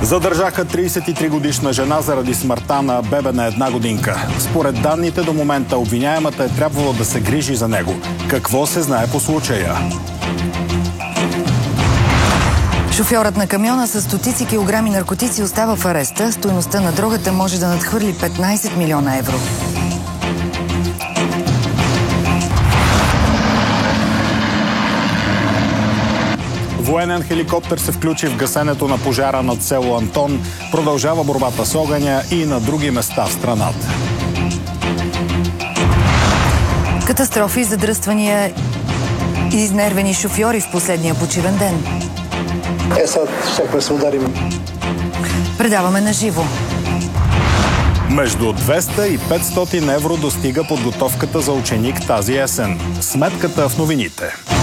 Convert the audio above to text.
Задържаха 33-годишна жена заради смъртта на бебе на 1 годинка. Според данните до момента обвиняемата е трябвало да се грижи за него. Какво се знае по случая? Шофьорът на камиона с стотици килограми наркотици остава в ареста. Стойността на дрогата може да надхвърли 15 милиона евро. Военен хеликоптер се включи в гасенето на пожара над село Антон. Продължава борбата с огъня и на други места в страната. Катастрофи, задръствания и изнервени шофьори в последния почивен ден. Сега щехме се ударим. Предаваме на живо. Между 200 и 500 евро достига подготовката за ученик тази есен. Сметката в новините.